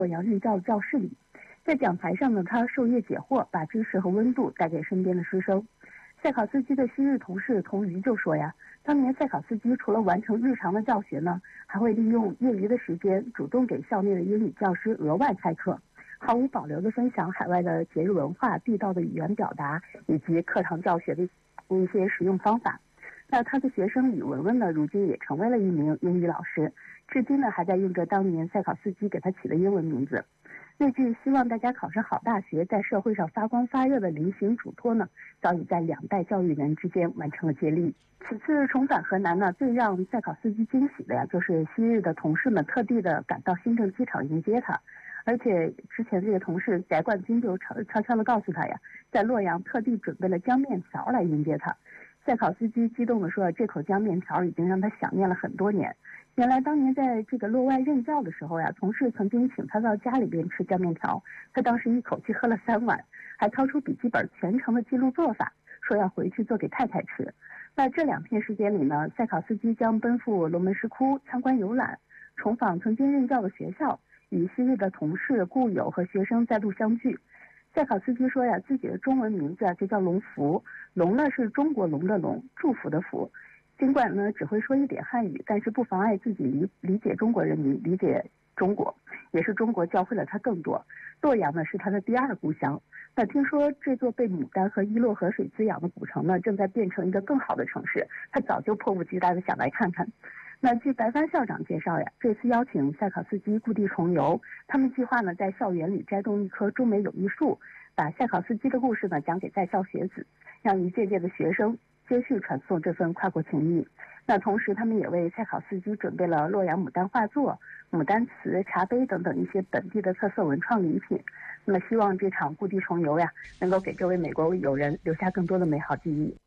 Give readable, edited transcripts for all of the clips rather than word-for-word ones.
洛阳任教教室里。在讲台上呢，他授业解惑，把知识和温度带给身边的师生。塞考斯基的昔日同事童瑜就说呀，当年塞考斯基除了完成日常的教学呢，还会利用业余的时间主动给校内的英语教师额外开课，毫无保留地分享海外的节日文化、地道的语言表达以及课堂教学的一些实用方法。那他的学生李文文呢，如今也成为了一名英语老师，至今呢还在用着当年塞考斯基给他起的英文名字。那句希望大家考上好大学，在社会上发光发热的临行嘱托呢，早已在两代教育人之间完成了接力。此次重返河南呢，最让塞考斯基惊喜的呀，就是昔日的同事们特地的赶到新郑机场迎接他，而且之前这个同事翟冠军就悄悄地告诉他呀，在洛阳特地准备了江面条来迎接他。塞考斯基激动地说，这口江面条已经让他想念了很多年。原来当年在这个洛外任教的时候呀，同事曾经请他到家里边吃江面条，他当时一口气喝了3碗，还掏出笔记本全程的记录做法，说要回去做给太太吃。那这2天时间里呢，塞考斯基将奔赴龙门石窟参观游览，重访曾经任教的学校，与昔日的同事、故友和学生再度相聚。塞考斯基说呀，自己的中文名字就叫龙福，龙呢是中国龙的龙，祝福的福。尽管呢只会说一点汉语，但是不妨碍自己理解中国人民，理解中国，也是中国教会了他更多。洛阳呢是他的第2故乡。那听说这座被牡丹和伊洛河水滋养的古城呢，正在变成一个更好的城市，他早就迫不及待地想来看看。那据白帆校长介绍呀，这次邀请塞考斯基故地重游，他们计划呢在校园里栽种一棵中美友谊树，把塞考斯基的故事呢讲给在校学子，让一届届的学生接续传送这份跨国情谊。那同时他们也为塞考斯基准备了洛阳牡丹画作、牡丹瓷、茶杯等等一些本地的特色文创礼品。那么希望这场故地重游呀，能够给这位美国友人留下更多的美好记忆。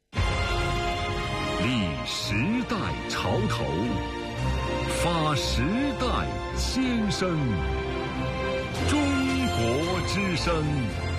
立时代潮头，发时代先声，中国之声。